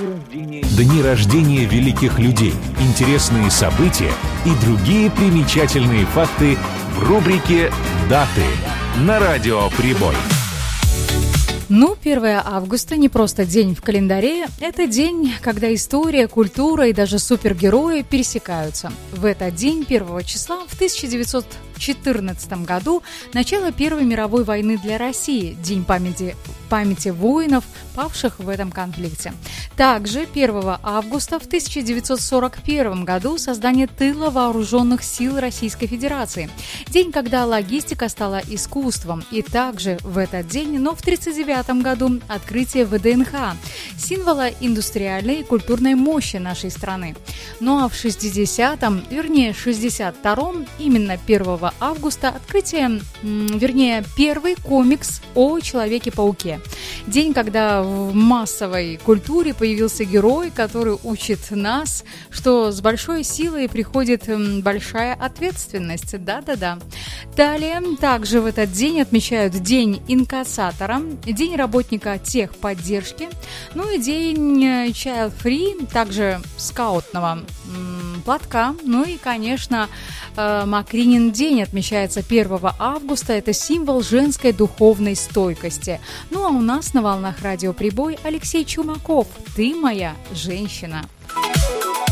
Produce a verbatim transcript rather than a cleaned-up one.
Дни рождения великих людей, интересные события и другие примечательные факты в рубрике «Даты» на Радио Прибой. Ну, первое августа не просто день в календаре, это день, когда история, культура и даже супергерои пересекаются. В этот день, первого числа, в тысяча девятьсот четырнадцатом году, начало Первой мировой войны для России, День памяти, памяти воинов, павших в этом конфликте. Также первого августа в тысяча девятьсот сорок первом году создание тыла вооруженных сил Российской Федерации. День, когда логистика стала искусством. И также в этот день, но в тридцать девятом году, открытие вэ дэ эн ха, символа индустриальной и культурной мощи нашей страны. Ну а в шестидесятом, вернее шестьдесят втором, именно первого августа, открытие, вернее первый комикс о Человеке-пауке. День, когда в массовой культуре появился герой, который учит нас, что с большой силой приходит большая ответственность. Да-да-да. Далее, также в этот день отмечают День инкассатора, День работника техподдержки, ну и День Child Free, также скаутного платка. Ну и, конечно, Макринин день отмечается первого августа. Это символ женской духовной стойкости. Ну а у нас на волнах Радио Прибой Алексей Чумаков. Ты моя женщина.